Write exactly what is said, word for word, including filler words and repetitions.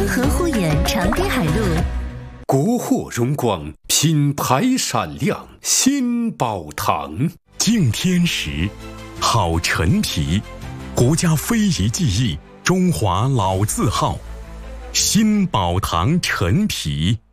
联合护眼长堤海路。 国货荣光，品牌闪亮，新宝堂。 敬天时，好陈皮，国家非遗技艺，中华老字号，新宝堂陈皮。